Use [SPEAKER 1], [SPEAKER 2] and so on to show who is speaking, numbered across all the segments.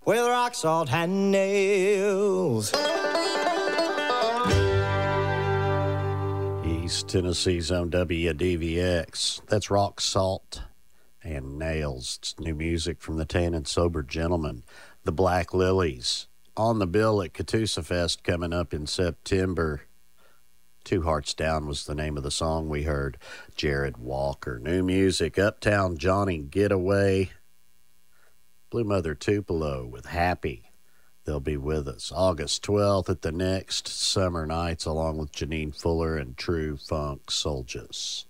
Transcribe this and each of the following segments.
[SPEAKER 1] with rock salt and nails.
[SPEAKER 2] East Tennessee's own WDVX. That's Rock Salt and Nails. It's new music from the Tan and Sober Gentlemen. The Black Lilies on the bill at Catoosa Fest coming up in September. Two Hearts Down was the name of the song we heard. Jared Walker. New music, Uptown Johnny Getaway. Blue Mother Tupelo with Happy. They'll be with us August 12th at the Next Summer Nights, along with Janine Fuller and True Funk Soldiers.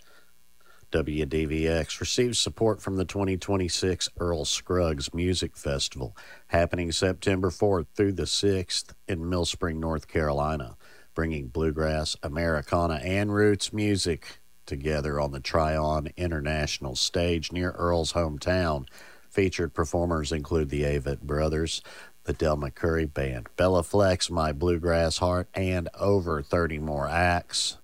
[SPEAKER 2] WDVX receives support from the 2026 Earl Scruggs Music Festival, happening September 4th through the 6th in Mill Spring, North Carolina, bringing bluegrass, Americana, and roots music together on the Tryon International stage near Earl's hometown. Featured performers include the Avett Brothers, the Del McCurry Band, Bella Flex, My Bluegrass Heart, and over 30 more acts.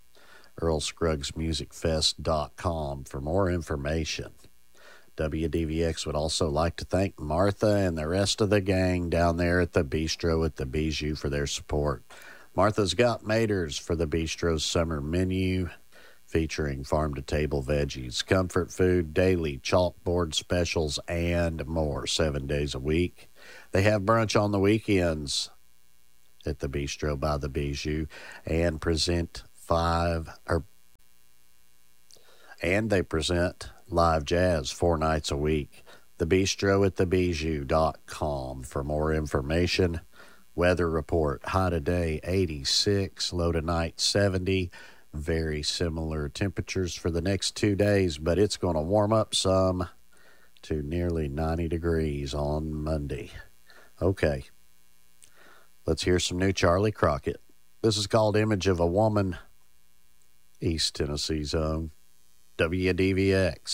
[SPEAKER 2] EarlScruggsMusicFest.com for more information. WDVX would also like to thank Martha and the rest of the gang down there at the Bistro at the Bijou for their support. Martha's got Maters for the Bistro's summer menu, featuring farm-to-table veggies, comfort food, daily chalkboard specials, and more 7 days a week. They have brunch on the weekends at the Bistro by the Bijou and present they present live jazz 4 nights a week. The Bistro at thebijou.com for more information. Weather report, high today 86, low tonight 70. Very similar temperatures for the next 2 days, but it's going to warm up some to nearly 90 degrees on Monday. Okay, let's hear some new Charlie Crockett. This is called Image of a Woman, East Tennessee's own WDVX.